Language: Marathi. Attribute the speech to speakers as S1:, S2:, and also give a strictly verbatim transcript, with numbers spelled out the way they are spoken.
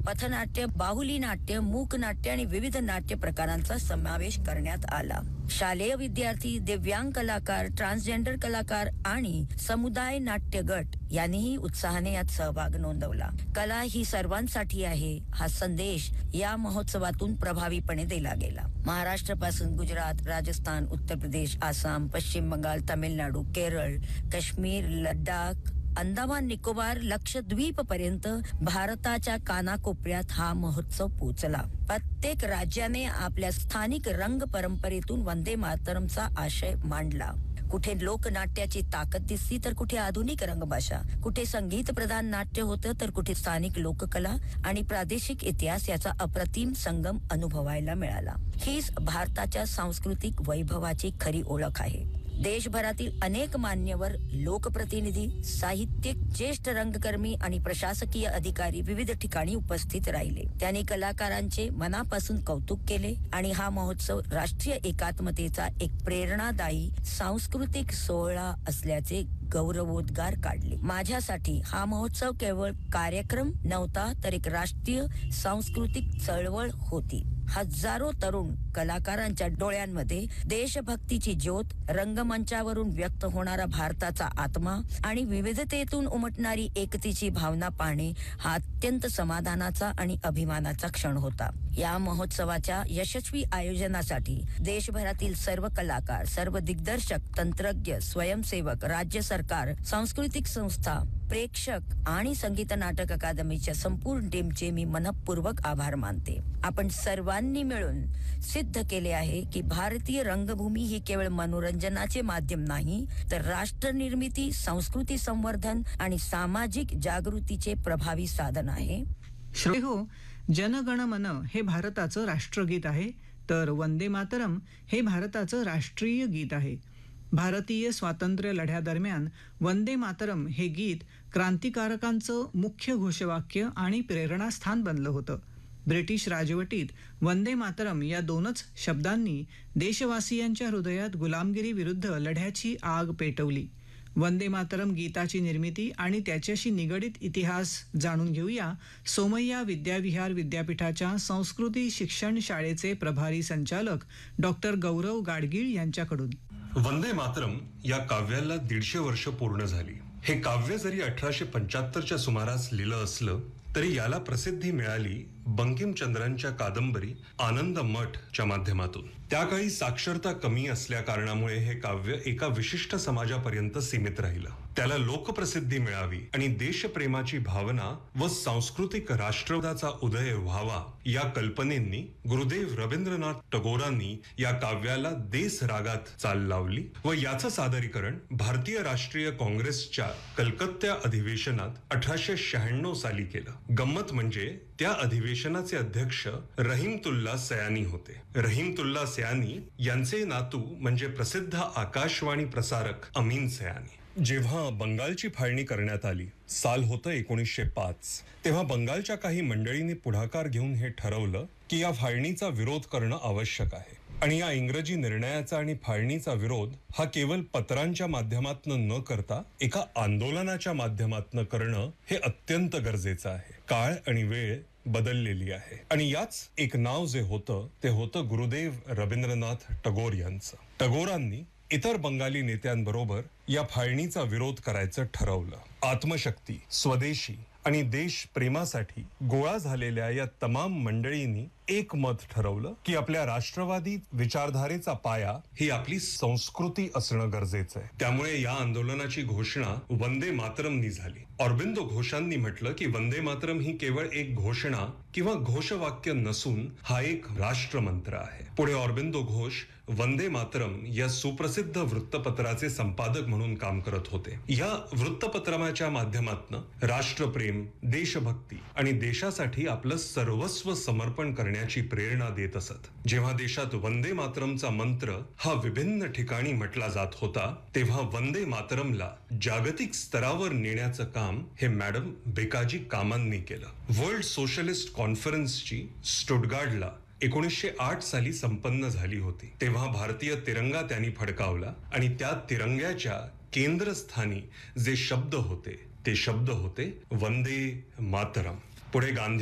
S1: पथनाट्य, बाहुली नाट्य, मूक नाट्य आणि विविध नाट्य प्रकारांचा समावेश करण्यात आला. शालेय विद्यार्थी, दिव्यांग कलाकार, ट्रान्सजेंडर कलाकार आणि समुदाय नाट्य गट यांनीही उत्साहाने यात सहभाग नोंदवला. कला ही सर्वांसाठी आहे हा संदेश या महोत्सवातून प्रभावीपणे दिला गेला. महाराष्ट्रापासून गुजरात, राजस्थान, उत्तर प्रदेश, आसाम, पश्चिम बंगाल, तामिळनाडू, केरळ, काश्मीर, लडाख, अंदमान निकोबार, लक्षद्वीप पर्यंत भारताच्या कानाकोपऱ्यात हा महोत्सव पोचला. प्रत्येक राज्याने आपल्या स्थानिक रंग परंपरेतून वंदे मातरमचा आशय मांडला. कुठे लोकनाट्याची ताकद दिसली तर कुठे आधुनिक रंगभाषा, कुठे संगीत प्रधान नाट्य होतं तर कुठे स्थानिक लोककला आणि प्रादेशिक इतिहास याचा अप्रतिम संगम अनुभवायला मिळाला. हीच भारताच्या सांस्कृतिक वैभवाची खरी ओळख आहे. देशभरातील अनेक मान्यवर, लोकप्रतिनिधी, साहित्यिक, ज्येष्ठ रंगकर्मी आणि प्रशासकीय अधिकारी विविध ठिकाणी उपस्थित राहिले. त्यांनी कलाकारांचे मनापासून कौतुक केले आणि हा महोत्सव राष्ट्रीय एकात्मतेचा एक प्रेरणादायी सांस्कृतिक सोहळा असल्याचे गौरवोद्गार काढले. माझ्यासाठी हा महोत्सव केवळ कार्यक्रम नव्हता तर एक राष्ट्रीय सांस्कृतिक चळवळ होती. हजारो तरुण कलाकारांच्या डोळ्यांमध्ये देशभक्तीची ज्योत, रंगमंचावरून व्यक्त होणारा भारताचा आत्मा आणि विविधतेतून उमटणारी एकतेची भावना पाहणे हा अत्यंत समाधानाचा आणि अभिमानाचा क्षण होता. या महोत्सवाच्या यशस्वी आयोजनासाठी देशभरातील सर्व कलाकार, सर्व दिग्दर्शक, तंत्रज्ञ, स्वयंसेवक, राज्य सरकार, सांस्कृतिक संस्था, प्रेक्षक आणि संगीत नाटक अकादमीच्या संपूर्ण टीमचे मी मनपूर्वक आभार मानते. आपण सर्वांनी मिळून सिद्ध केले आहे की भारतीय रंगभूमी ही केवळ मनोरंजनाचे माध्यम नाही तर राष्ट्र निर्मिती, संस्कृती संवर्धन आणि सामाजिक जागृतीचे प्रभावी साधन आहे.
S2: श्रोतेहो, जनगण मन हे भारताचं राष्ट्रगीत आहे तर वंदे मातरम हे भारताचं राष्ट्रीय गीत आहे. भारतीय स्वातंत्र्य लढ्यादरम्यान वंदे मातरम हे गीत क्रांतिकारकांचं मुख्य घोषवाक्य आणि प्रेरणास्थान बनलं होतं. ब्रिटिश राजवटीत वंदे मातरम या दोनच शब्दांनी देशवासियांच्या हृदयात गुलामगिरी विरुद्ध लढ्याची आग पेटवली. वंदे मातरम गीताची निर्मिती आणि त्याच्याशी निगडित इतिहास जाणून घेऊया सोमय्या विद्याविहार विद्यापीठाच्या संस्कृती शिक्षण शाळेचे प्रभारी संचालक डॉक्टर गौरव गाडगीळ यांच्याकडून.
S3: वंदे मातरम या काव्याला दीडशे वर्ष पूर्ण झाली. हे काव्य जरी अठराशे पंच्याहत्तरच्या सुमारास लिहिलं असलं तरी याला प्रसिद्धी मिळाली बंकिमचंद्रांच्या कादंबरी आनंद मठच्या माध्यमातून. त्या काळी साक्षरता कमी असल्या कारणामुळे हे काव्य एका विशिष्ट समाजापर्यंत सीमित राहिलं. त्याला लोकप्रसिद्धी मिळावी आणि देशप्रेमाची भावना व सांस्कृतिक राष्ट्रवादाचा उदय व्हावा या कल्पनेंनी गुरुदेव रवींद्रनाथ टागोरांनी या काव्याला देस रागात चाल लावली व याचं सादरीकरण भारतीय राष्ट्रीय काँग्रेसच्या कलकत्ता अधिवेशनात अठराशे शहाण्णव साली केलं. गंमत म्हणजे त्या अधिवेशनाचे अध्यक्ष रहीमतुल्ला सयानी होते. रहीमतुल्ला सयानी यांचे नातू म्हणजे प्रसिद्ध आकाशवाणी प्रसारक अमीन सयानी. जेव्हा बंगालची फाळणी करण्यात आली, साल होतं एकोणीसशे पाच, तेव्हा बंगालच्या काही मंडळींनी पुढाकार घेऊन हे ठरवलं की या फाळणीचा विरोध करणं आवश्यक आहे आणि या इंग्रजी निर्णयाचा आणि फाळणीचा विरोध हा केवळ पत्रांच्या माध्यमातून न करता एका आंदोलनाच्या माध्यमातून करणं हे अत्यंत गरजेचं आहे. काळ आणि वेळ बदललेली आहे आणि याच एक नाव जे होतं ते होतं गुरुदेव रवींद्रनाथ टागोर यांचं. टागोरांनी इतर बंगाली नेत्यांबरोबर या फाळणीचा विरोध करायचं ठरवलं. आत्मशक्ती, स्वदेशी आणि देश प्रेमासाठी गोळा झालेल्या या तमाम मंडळींनी एक मत ठरवलं की आपल्या राष्ट्रवादी विचारधारेचा पाया ही आपली संस्कृती असणं गरजेचं आहे. त्यामुळे या आंदोलनाची घोषणा वंदे मातरमनी झाली. ऑरबिंदो घोषांनी म्हटलं की वंदे मातरम ही केवळ एक घोषणा किंवा घोषवाक्य नसून हा एक राष्ट्रमंत्र आहे. पुढे ऑरबिंदो घोष वंदे मातरम या सुप्रसिद्ध वृत्तपत्राचे संपादक म्हणून काम करत होते. या वृत्तपत्राच्या माध्यमातून राष्ट्रप्रेम, देशभक्ती आणि देशासाठी आपलं सर्वस्व समर्पण करण्याची प्रेरणा देत असत. जेव्हा देशात वंदे मातरमचा मंत्र हा विभिन्न ठिकाणी म्हटला जात होता तेव्हा वंदे मातरमला जागतिक स्तरावर नेण्याचं काम हे मॅडम बेकाजी कामांनी केलं. वर्ल्ड सोशलिस्ट कॉन्फरन्सची स्टुटगार्टला एकोणीसशे आठ साली संपन्न झाली होती. तेव्हा भारतीय तिरंगा त्यांनी फडकावला आणि त्या तिरंग्याच्या केंद्रस्थानी जे शब्द होते ते शब्द होते वंदे मातरम. पुढे गांधी